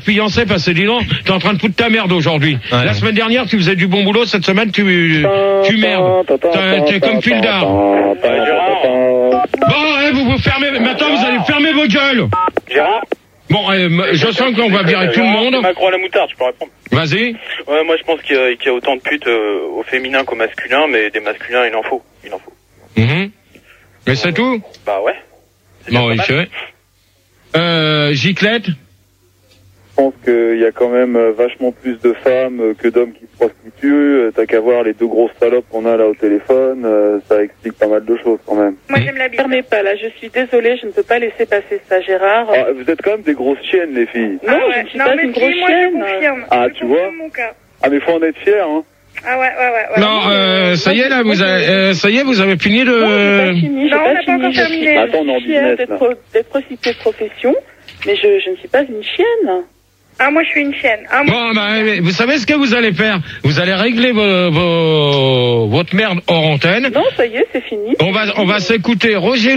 Fiancé, parce que dis donc, t'es en train de foutre ta merde aujourd'hui. Ouais. La semaine dernière, tu faisais du bon boulot, cette semaine, tu merdes. T'es comme Fildar. Bon, vous fermez, maintenant vous allez fermer vos gueules. Gérard? Bon, je sens qu'on va virer tout le monde. Macron à la moutarde, je peux répondre. Vas-y. Ouais, moi je pense qu'il y a autant de putes au féminin qu'au masculin, mais des masculins, il en faut. Mais c'est tout? Bah ouais. Bon, oui, c'est vrai. Giclette? Je pense qu'il y a quand même vachement plus de femmes que d'hommes qui se prostituent. T'as qu'à voir les deux grosses salopes qu'on a là au téléphone. Ça explique pas mal de choses quand même. Moi j'aime la bite. Fermez pas là, je suis désolée, je ne peux pas laisser passer ça, Gérard. Ah, vous êtes quand même des grosses chiennes, les filles. Non, je ne suis pas une grosse moi, chienne. je confirme. Ah, Je tu vois. confirme mon cas. Ah, mais faut en être fier, hein. Ah ouais. Non, ça y est, là, vous avez fini de... Non, j'ai pas fini, Non, on n'a pas encore terminé. Attends, on est en business, là. d'être prostituée de profession, mais je ne suis pas une chienne. Ah, moi, je suis une chienne. Ah, moi... Bon, bah, vous savez ce que vous allez faire? Vous allez régler votre merde hors antenne. Non, ça y est, c'est fini. On va s'écouter Roger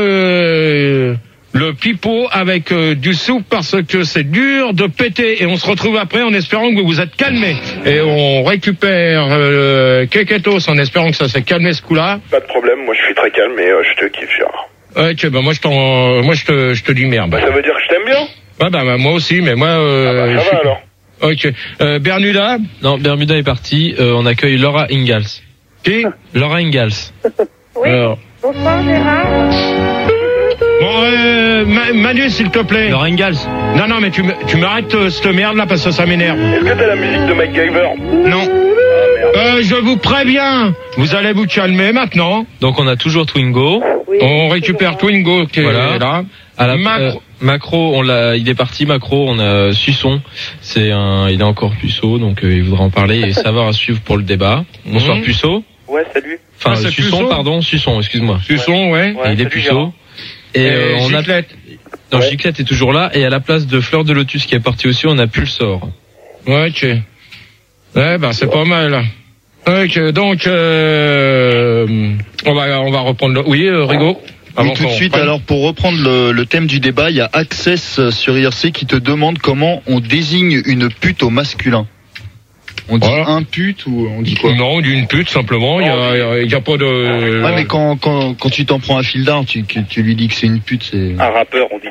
le pipeau avec du soupe parce que c'est dur de péter et on se retrouve après en espérant que vous vous êtes calmés et on récupère Keketos en espérant que ça s'est calmé ce coup-là. Pas de problème, moi je suis très calme et je te kiffe, Gérard. Ok, bah moi je te dis merde. Bah ça veut dire que je t'aime bien? Ouais, bah moi aussi, mais moi... ça va alors. Ok. Bermuda? Non, Bermuda est parti. On accueille Laura Ingalls. Qui? Laura Ingalls. Oui. Alors. Bonsoir, Gérard. Bon, Manu, s'il te plaît. Laura Ingalls. Non, mais tu m'arrêtes cette merde là parce que ça m'énerve. Est-ce que t'as la musique de MacGyver? Non. Je vous préviens, vous allez vous calmer maintenant. Donc on a toujours Twingo. Oui, On récupère Twingo qui Voilà. est là. À la Macro. il est parti. Macro, on a Suçon. Il est encore puceau, donc il voudra en parler et savoir à suivre pour le débat. Bonsoir Puceau. Ouais, salut. Enfin, c'est Suçon, Puceau pardon, Suçon, excuse-moi. Suçon, ouais. Ouais, il est salut, puceau. Gérard. Et on a Giclette. Non, Ouais. Giclette est toujours là et à la place de Fleur de Lotus qui est partie aussi, on a Pulsor. Ouais, ok. Ouais, bah c'est pas mal. Ok, donc on va reprendre. Oui, Rigaud. Oui, tout de suite, alors pour reprendre le thème du débat, il y a Access sur IRC qui te demande comment on désigne une pute au masculin. On dit un pute ou on dit quoi? Non, on dit une pute simplement. Il y a pas de. Ouais, mais quand tu t'en prends à Fildar, tu lui dis que c'est une pute, c'est. Un rappeur, on dit.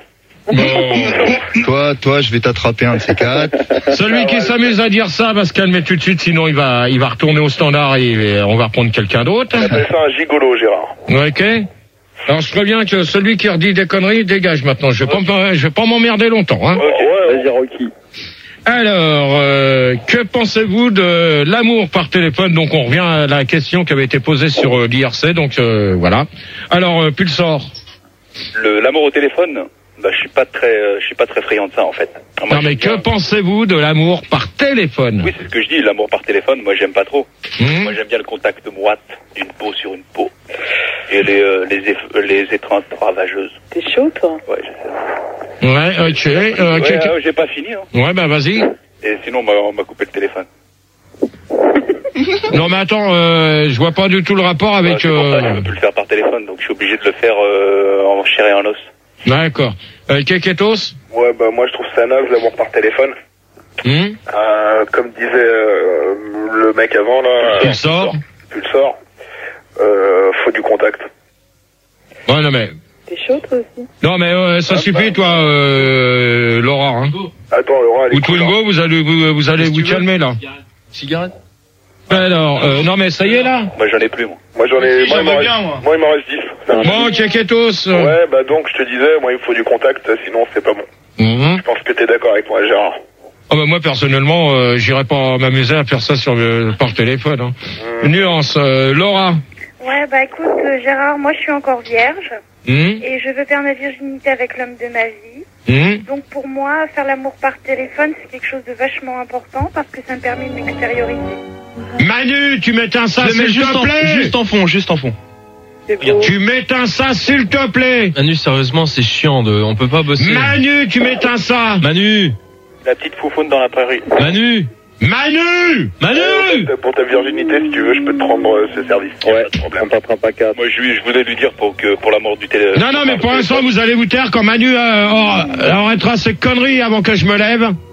Toi, je vais t'attraper un de ces quatre. Celui qui s'amuse à dire ça va se calmer tout de suite, sinon il va retourner au standard et on va reprendre quelqu'un d'autre. On appelle ça un gigolo, Gérard. Ok. Alors je préviens que celui qui redit des conneries dégage maintenant. Je vais pas m'emmerder longtemps. Hein. Vas-y, Rocky. Alors, que pensez-vous de l'amour par téléphone? Donc on revient à la question qui avait été posée sur l'IRC. Donc voilà. Alors Pulsor. L'amour au téléphone? Bah je suis pas très friand de ça en fait. Non mais que pensez-vous de l'amour par téléphone? Oui, c'est ce que je dis, l'amour par téléphone, moi j'aime pas trop. Moi j'aime bien le contact moite d'une peau sur une peau. Et les étreintes ravageuses. T'es chaud, toi? Ouais, je sais. Ouais, ok. J'ai pas fini, hein. Ouais, bah vas-y. Et sinon, on m'a coupé le téléphone. Non mais attends, je vois pas du tout le rapport avec... C'est pour ça que je peux plus le faire par téléphone, donc je suis obligé de le faire en chair et en os. D'accord. Keketos? Ouais, bah moi je trouve ça naze l'amour par téléphone. Comme disait le mec avant là. Pulsor. Faut du contact. Ouais, non mais... T'es chaud, toi aussi? Non mais ça suffit toi, Laura. Hein. Attends, Laura, elle est Ou Twingo, vous allez vous calmer là. Cigarette? Alors, non mais ça y est là. Moi j'en ai plus, moi. Moi il m'en reste 10. Bon, Keketos. Ouais, bah donc je te disais, moi il faut du contact, sinon c'est pas bon. Je pense que t'es d'accord avec moi, Gérard. Oh bah moi personnellement, j'irais pas m'amuser à faire ça par téléphone. Hein. Nuance, Laura. Ouais, bah écoute, Gérard, moi je suis encore vierge. Et je veux perdre ma virginité avec l'homme de ma vie. Donc pour moi, faire l'amour par téléphone, c'est quelque chose de vachement important parce que ça me permet de m'extérioriser. Manu, tu m'éteins ça s'il te plaît. Juste en fond. Tu m'éteins ça s'il te plaît. Manu, sérieusement, c'est chiant on peut pas bosser. Manu, tu m'éteins ça. Manu. La petite foufoune dans la prairie. Manu. Pour ta virginité, si tu veux, je peux te prendre ce service. Ouais, pas de problème. on t'attrape pas quatre. Moi, je voulais lui dire pour la mort du téléphone. Non, mais pour l'instant, vous allez vous taire quand Manu arrêtera ses conneries avant que je me lève.